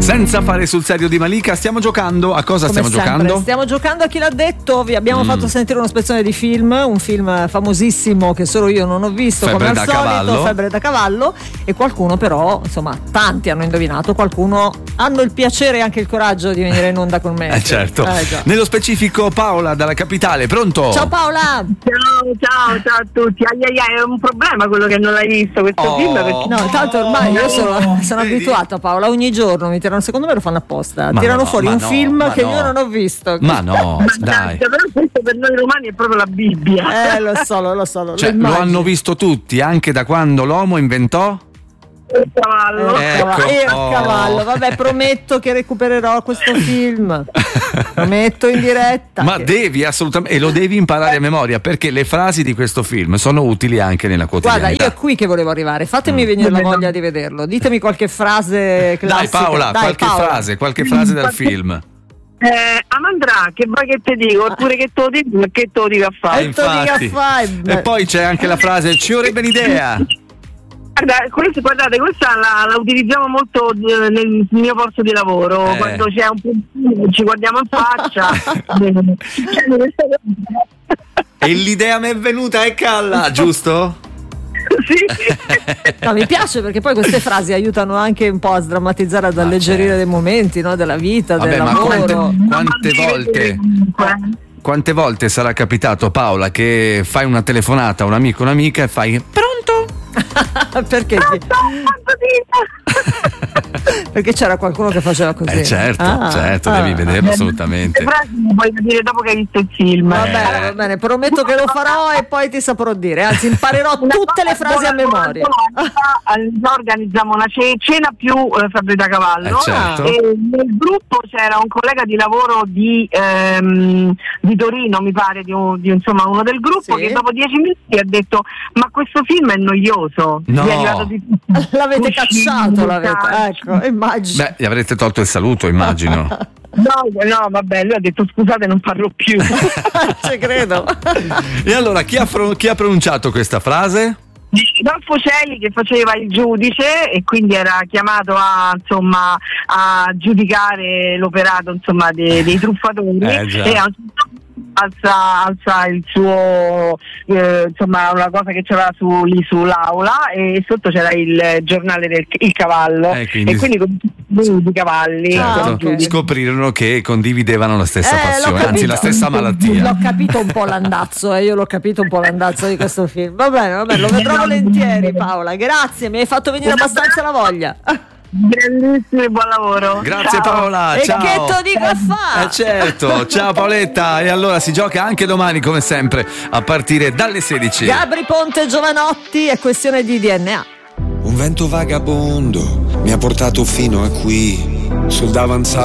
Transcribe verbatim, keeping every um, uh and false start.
Senza fare sul serio di Malika, stiamo giocando. A cosa Come stiamo sempre, giocando? Stiamo giocando a Chi l'ha detto. Vi abbiamo mm. fatto sentire una spezzone di film, un film famosissimo che solo io non ho visto, Febbre come al da solito, cavallo. Febbre da cavallo. E qualcuno però, insomma, tanti hanno indovinato, qualcuno hanno il piacere e anche il coraggio di venire in onda con me. Eh certo. Eh, già. Nello specifico Paola dalla capitale, pronto? Ciao Paola! Ciao, ciao, ciao a tutti. Ai, ai, ai, è un problema quello che non l'hai visto questo Oh. film perché... No, tanto ormai io sono, sono Vedi? abituata, Paola, ogni giorno mi tirano, secondo me lo fanno apposta, Ma tirano no, fuori ma un no, film ma che no. io non ho visto. Ma no, dai. Mannaggia, però questo per noi romani è proprio la Bibbia. Eh, lo so, lo so, lo Cioè, lo immagino. hanno visto tutti, anche da quando l'uomo inventò. Il cavallo. Eh, Ecco, e a oh. cavallo, vabbè, prometto che recupererò questo film. Prometto in diretta. Ma che... devi assolutamente, e lo devi imparare a memoria, perché le frasi di questo film sono utili anche nella Guarda, quotidianità. io è qui che volevo arrivare. Fatemi mm. venire la voglia di vederlo. Ditemi qualche frase classica. Dai Paola, Dai, qualche Paola. frase, qualche frase dal film. Eh, Amandrà, che vuoi che te dico? Oppure che te lo dico, che te lo dico a fare? Eh, te lo dico a Infatti. fare. E poi c'è anche la frase ci vorrebbe un'idea. Guarda, questo, guardate, questa la, la utilizziamo molto eh, nel mio posto di lavoro, Eh. quando c'è un po' ci guardiamo in faccia. E l'idea mi è venuta è calla, giusto? Sì. No, mi piace perché poi queste frasi aiutano anche un po' a sdrammatizzare, ad Ah, alleggerire certo. dei momenti, no? Della vita, Vabbè, del ma lavoro. quante, quante volte quante volte sarà capitato, Paola, che fai una telefonata a un amico o un'amica e fai pronto? Perché? Perché c'era qualcuno che faceva così. Eh certo, Ah, certo, ah. devi vederlo assolutamente. Le frasi le puoi dire dopo che hai visto il film. Va Eh. bene, va bene, prometto che lo farò e poi ti saprò dire. Anzi, imparerò tutte le frasi a memoria. Allora organizziamo una ce- cena più eh, Febbre da cavallo. Eh, certo. E nel gruppo c'era un collega di lavoro di, ehm, di Torino, mi pare, di, un, di insomma uno del gruppo, Sì. che dopo dieci minuti ha detto: ma questo film è noioso. No. Mi è arrivato di- L'avete Uscì, cacciato, l'avete. calci. Ecco, immagino. Beh, gli avrete tolto il saluto, immagino. No, no, vabbè, lui ha detto scusate, non parlo più. Ci credo. E allora, chi ha, fro- chi ha pronunciato questa frase? Dolfo Celi, che faceva il giudice e quindi era chiamato a insomma a giudicare l'operato insomma dei, dei truffatori, Eh, già. e a un certo punto alza, alza il suo eh, insomma una cosa che c'era su, lì sull'aula e sotto c'era il giornale del il cavallo, Eh, quindi- e quindi con tutti i cavalli Ah, con ok. giudice. Scoprirono che condividevano la stessa Eh, l'ho passione, anzi capito. la stessa malattia. L'ho capito un po' l'andazzo, eh, io l'ho capito un po' l'andazzo di questo film. Va bene, va bene, lo vedrò volentieri, Paola. Grazie, mi hai fatto venire abbastanza la voglia. Grandissimo e buon lavoro. Grazie Ciao. Paola, E ciao. che to dico a fa? Eh certo, ciao Paoletta. E allora si gioca anche domani come sempre a partire dalle sedici. Gabri Ponte Giovanotti, è questione di D N A. Un vento vagabondo mi ha portato fino a qui, sul davanzale.